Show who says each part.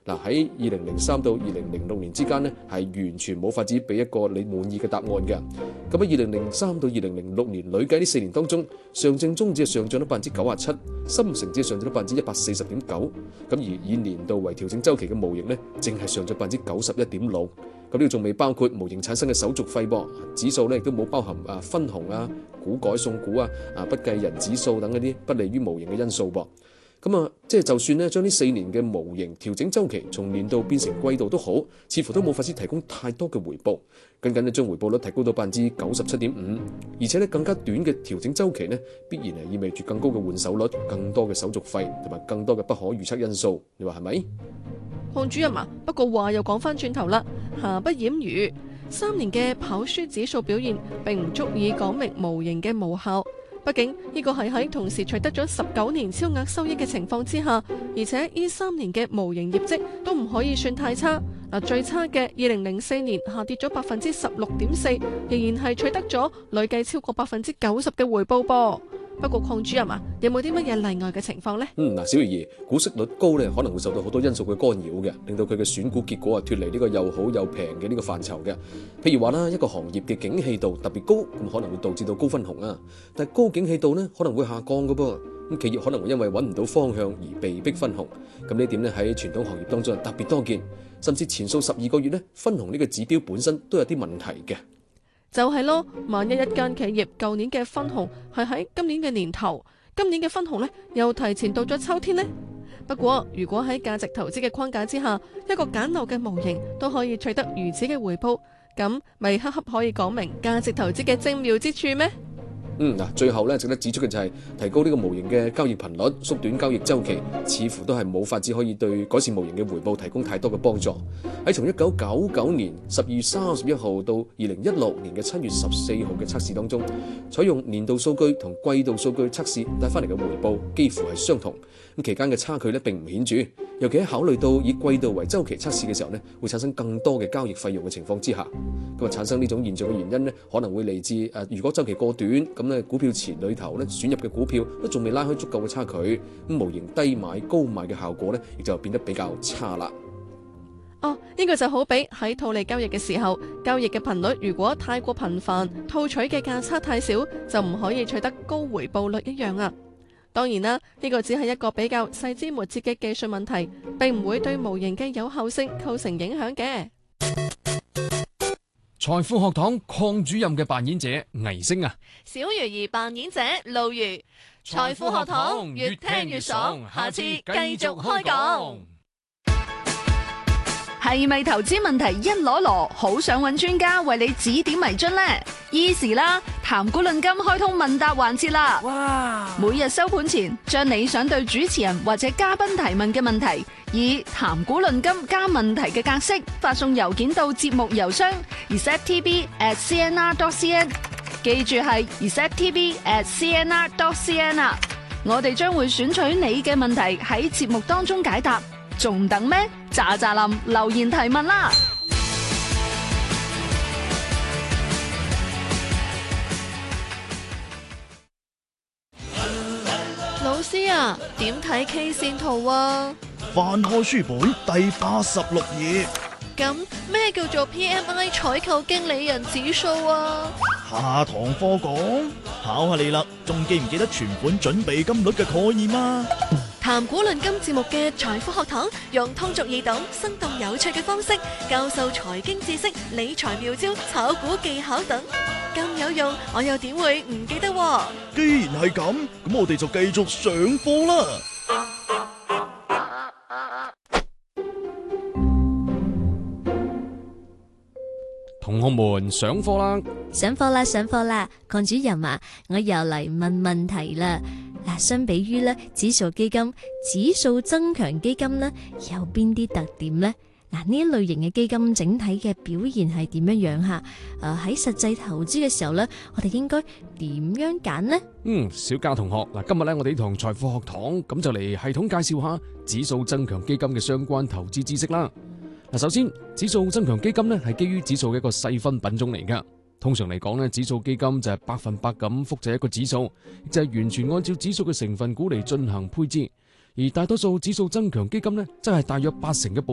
Speaker 1: 嗱，喺2003到2006年之間呢，係完全冇法子俾一個你滿意嘅答案嘅。咁喺2003到2006年累計呢4年當中，上證綜指係上漲咗97%，深成指上漲咗140.9%。咁而以年度為調整週期嘅模型呢，淨係上漲91.6%。咁呢個仲未包括模型產生嘅手續費噃，指數呢亦都冇包含分紅啊、股改送股啊、不計人指數等嗰啲不利於模型嘅因素噃。咁即係就算咧將呢4年嘅模型調整週期從年度變成季度都好，似乎都冇法子提供太多嘅回報。僅僅將回報率提高到97.5%，而且咧更加短嘅調整週期呢，必然係意味住更高嘅換手率、更多嘅手續費同埋更多嘅不可預測因素。你話係咪？
Speaker 2: 鄺主任啊，不過話又講翻轉頭啦，瑕不掩瑜，3年嘅跑輸指數表現並唔足以講明模型嘅無效。畢竟呢個係喺同時取得咗19年超額收益嘅情況之下，而且呢3年嘅模型業績都唔可以算太差。最差嘅2004年下跌咗16.4%，仍然係取得咗累計超過90%嘅回報噃。不過鄺主任啊，有冇啲乜嘢例外嘅情況呢？
Speaker 1: 小月兒，股息率高咧，可能會受到好多因素嘅干擾嘅，令到佢嘅選股結果脫離呢個又好又平嘅呢個範疇嘅。譬如話啦，一個行業嘅景氣度特別高，咁可能會導致到高分紅啊。但係高景氣度呢，可能會下降嘅噃。咁企業可能會因為揾唔到方向而被逼分紅。咁呢點呢，喺傳統行業當中特別多見，甚至前數12個月呢，分紅呢個指標本身都有啲問題嘅。
Speaker 2: 就係咯，萬一一間企業舊年嘅分紅係喺今年嘅年頭，今年嘅分紅呢又提前到咗秋天呢。不過如果喺價值投資嘅框架之下，一個簡陋嘅模型都可以取得如此嘅回報，咁咪恰恰可以講明價值投資嘅精妙之處咩？
Speaker 1: 最後咧，值得指出嘅就係提高呢個模型嘅交易頻率，縮短交易週期，似乎都係冇法子可以對改善模型嘅回報提供太多嘅幫助。喺從1999年12月31號到2016年嘅7月14號嘅測試當中，採用年度數據同季度數據測試帶翻嚟嘅回報幾乎係相同。咁期間嘅差距咧並唔顯著，尤其喺考慮到以季度為週期測試嘅時候咧，會產生更多嘅交易費用嘅情況之下，咁產生呢種現象嘅原因咧，可能會嚟自如果週期過短，咁咧股票池裏頭咧選入嘅股票都仲未拉開足夠嘅差距，咁模型低買高賣嘅效果咧，亦就變得比較差啦。
Speaker 2: 呢個就好比喺套利交易嘅時候，交易嘅頻率如果太過頻繁，套取嘅價差太少，就唔可以取得高回報率一樣啊。當然啦，呢個只係一個比較細枝末節嘅技術問題，並唔會對模型嘅有效性構成影響嘅。
Speaker 3: 財富學堂鄺主任嘅扮演者倪星啊，
Speaker 2: 小魚兒扮演者露如。財富學堂越聽越爽，下次繼續開講。
Speaker 4: 係咪投資問題一籮籮，好想揾專家為你指點迷津呢？Easy 啦，談股論金開通問答環節啦！哇！每日收盤前，將你想對主持人或者嘉賓提問嘅問題，以談股論金加問題嘅格式發送郵件到節目郵箱 receptv@cnr.cn， 記住係 receptv@cnr.cn 啊！我哋將會選取你嘅問題喺節目當中解答，仲等咩？喳喳林留言提問啦！
Speaker 2: 老師啊，點睇 K 線圖啊？
Speaker 5: 翻開書本第86頁。
Speaker 2: 咁咩叫做 PMI 採購經理人指數啊？
Speaker 5: 下堂課講，考下你啦，仲記唔記得存款準備金率嘅概念啊？
Speaker 2: 談股論金節目嘅財富學堂，用通俗易懂、生動有趣嘅方式教授財經知識、理財妙招、炒股技巧等，咁有用，我又點會唔記得喎？
Speaker 5: 既然係咁，咁我哋就繼續上課啦。
Speaker 3: 同學們上課啦！
Speaker 6: 上課啦！上課啦！鄺主任啊，我又嚟問問題啦。嗱，相比於咧指數基金、指數增強基金咧，有邊啲特點呢？嗱，呢一類型嘅基金整體嘅表現係點樣樣吓？喺實際投資嘅時候咧，我哋應該點樣揀呢？
Speaker 3: 小嘉同學，嗱，今日咧我哋同財富學堂咁就嚟系統介紹下指數增強基金嘅相關投資知識啦。嗱，首先指數增強基金咧係基於指數嘅一個細分品種嚟噶。通常嚟講咧，指數基金就係100%咁複製一個指數，亦就係完全按照指數嘅成分股嚟進行配置。而大多數指數增強基金咧，則係大約80%嘅部